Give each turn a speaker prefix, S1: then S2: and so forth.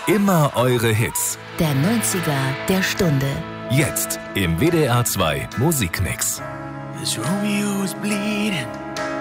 S1: Immer eure Hits.
S2: Der 90er der Stunde.
S1: Jetzt im WDR 2 Musikmix.
S3: As Romeo was bleeding